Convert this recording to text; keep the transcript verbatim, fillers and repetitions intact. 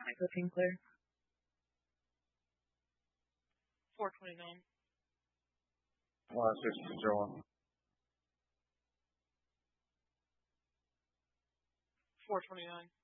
Michael Tinkler. four twenty-nine. Last six zero one. four twenty-nine.